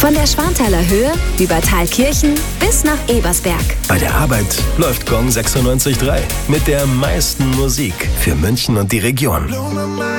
Von der Schwanthaler Höhe über Thalkirchen bis nach Ebersberg. Bei der Arbeit läuft Gong 96.3 mit der meisten Musik für München und die Region.